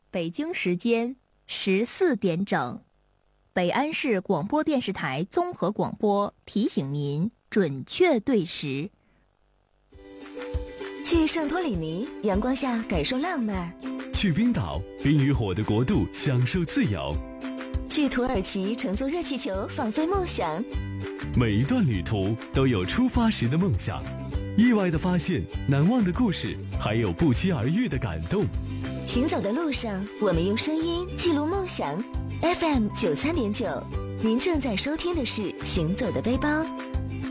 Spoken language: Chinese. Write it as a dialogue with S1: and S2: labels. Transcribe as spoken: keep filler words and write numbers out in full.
S1: 北京时间十四点整，北安市广播电视台综合广播提醒您准确对时。
S2: 去圣托里尼，阳光下感受浪漫；
S3: 去冰岛，冰与火的国度，享受自由；
S2: 去土耳其，乘坐热气球，放飞梦想。
S3: 每一段旅途都有出发时的梦想，意外的发现，难忘的故事，还有不期而遇的感动。
S2: 行走的路上，我们用声音记录梦想。F M 九三点九，您正在收听的是《行走的背包》。